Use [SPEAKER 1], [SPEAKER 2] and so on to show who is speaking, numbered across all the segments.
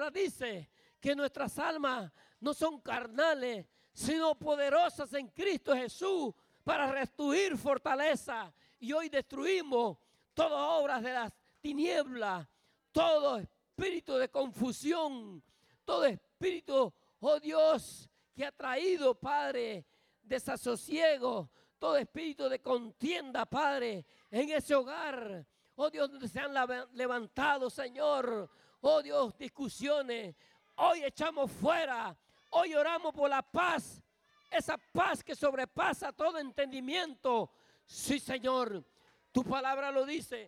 [SPEAKER 1] palabra dice que nuestras almas no son carnales, sino poderosas en Cristo Jesús para restituir fortaleza. Y hoy destruimos todas obras de las tinieblas, todo espíritu de confusión, todo espíritu, oh Dios, que ha traído, Padre, desasosiego, todo espíritu de contienda, Padre, en ese hogar. Oh Dios, donde se han levantado, Señor, oh Dios, discusiones. Hoy echamos fuera, hoy oramos por la paz, esa paz que sobrepasa todo entendimiento. Sí, Señor, tu palabra lo dice.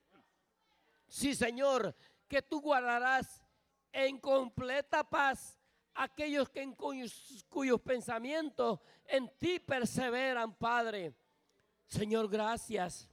[SPEAKER 1] Sí, Señor, que tú guardarás en completa paz aquellos que cuyos pensamientos en ti perseveran, Padre. Señor, gracias.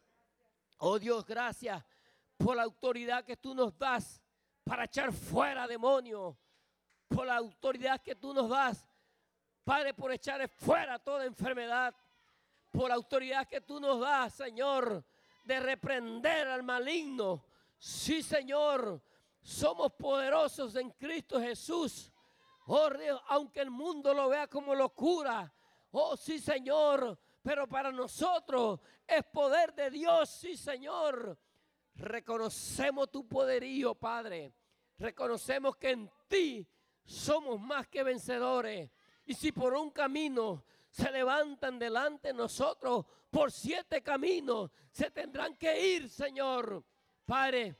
[SPEAKER 1] Oh Dios, gracias por la autoridad que tú nos das para echar fuera demonios. Por la autoridad que tú nos das, Padre, por echar fuera toda enfermedad. Por la autoridad que tú nos das, Señor, de reprender al maligno. Sí, Señor, somos poderosos en Cristo Jesús. Oh Dios, aunque el mundo lo vea como locura. Oh sí, Señor, pero para nosotros es poder de Dios. Sí, Señor. Reconocemos tu poderío, Padre. Reconocemos que en ti somos más que vencedores. Y si por un camino se levantan delante de nosotros, por 7 caminos se tendrán que ir, Señor. Padre,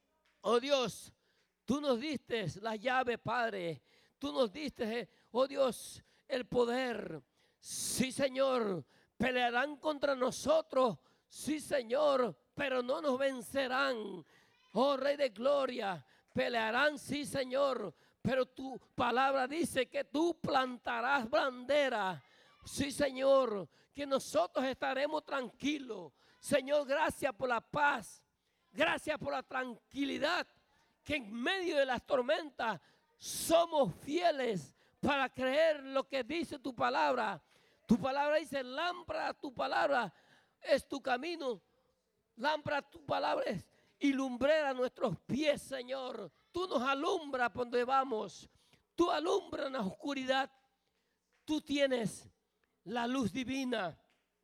[SPEAKER 1] oh Dios, tú nos diste la llave, Padre. Tú nos diste, oh Dios, el poder. Sí, Señor, pelearán contra nosotros. Sí, Señor, pero no nos vencerán. Oh Rey de Gloria, pelearán, sí, Señor, pero tu palabra dice que tú plantarás bandera. Sí, Señor, que nosotros estaremos tranquilos. Señor, gracias por la paz. Gracias por la tranquilidad que en medio de las tormentas somos fieles para creer lo que dice tu palabra. Tu palabra dice, lámpara tu palabra es tu camino. Lámpara tu palabra es y lumbrera nuestros pies, Señor. Tú nos alumbras por donde vamos. Tú alumbras en la oscuridad. Tú tienes la luz divina.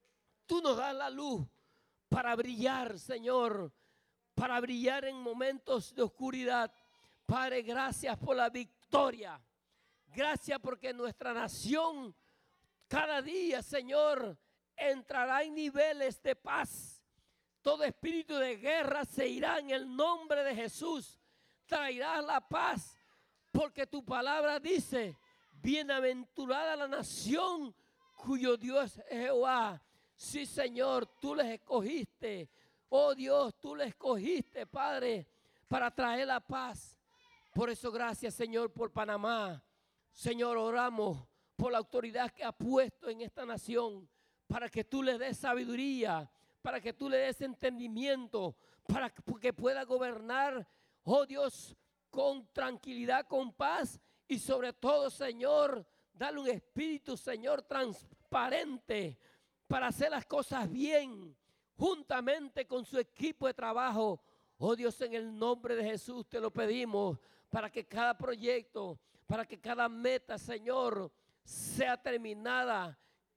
[SPEAKER 1] Tú nos das la luz para brillar, Señor. Para brillar en momentos de oscuridad. Padre, gracias por la victoria. Gracias porque nuestra nación cada día, Señor, entrará en niveles de paz. Todo espíritu de guerra se irá en el nombre de Jesús. Traerás la paz porque tu palabra dice, bienaventurada la nación cuyo Dios es Jehová. Sí, Señor, tú les escogiste. Oh Dios, tú les escogiste, Padre, para traer la paz. Por eso gracias, Señor, por Panamá. Señor, oramos por la autoridad que ha puesto en esta nación para que tú le des sabiduría, para que tú le des entendimiento, para que pueda gobernar, oh Dios, con tranquilidad, con paz y sobre todo, Señor, dale un espíritu, Señor, transparente para hacer las cosas bien, juntamente con su equipo de trabajo. Oh Dios, en el nombre de Jesús te lo pedimos para que cada proyecto, para que cada meta, Señor, sea terminada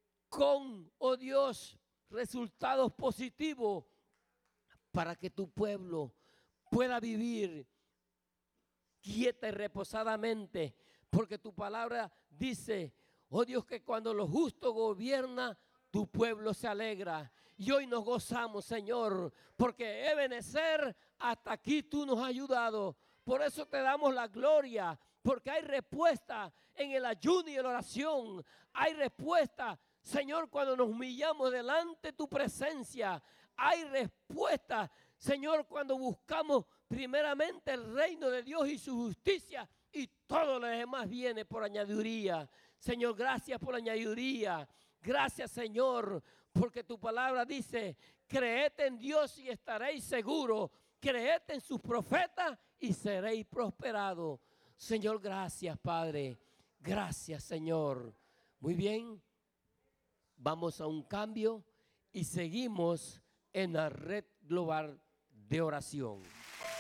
[SPEAKER 1] con, oh Dios, resultados positivos para que tu pueblo pueda vivir quieta y reposadamente, porque tu palabra dice, oh Dios, que cuando lo justo gobierna, tu pueblo se alegra. Y hoy nos gozamos, Señor, porque Ebenezer, hasta aquí tú nos has ayudado. Por eso te damos la gloria, porque hay respuesta en el ayuno y en la oración. Hay respuesta, Señor, cuando nos humillamos delante de tu presencia. Hay respuesta, Señor, cuando buscamos primeramente el reino de Dios y su justicia, y todo lo demás viene por añadiduría. Señor, gracias por la añadiduría. Gracias, Señor, porque tu palabra dice, creed en Dios y estaréis seguros. Creed en sus profetas y seréis prosperados. Señor, gracias, Padre. Gracias, Señor. Muy bien, vamos a un cambio y seguimos en la red global de oración.